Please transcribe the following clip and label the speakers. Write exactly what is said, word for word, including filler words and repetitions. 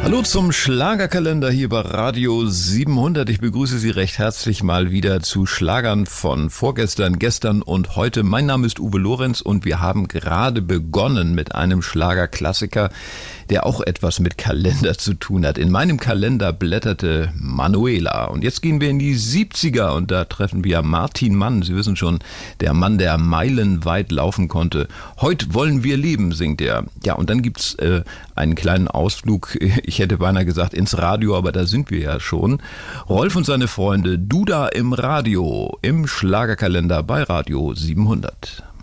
Speaker 1: Hallo zum Schlagerkalender hier bei Radio siebenhundert. Ich begrüße Sie recht herzlich mal wieder zu Schlagern von vorgestern, gestern und heute. Mein Name ist Uwe Lorenz und wir haben gerade begonnen mit einem Schlagerklassiker, der auch etwas mit Kalender zu tun hat. In meinem Kalender blätterte Manuela. Und jetzt gehen wir in die siebziger und da treffen wir Martin Mann. Sie wissen schon, der Mann, der meilenweit laufen konnte. Heute wollen wir leben, singt er. Ja, und dann gibt's äh, einen kleinen Ausflug, ich hätte beinahe gesagt ins Radio, aber da sind wir ja schon. Rolf und seine Freunde, Duda im Radio, im Schlagerkalender bei Radio siebenhundert.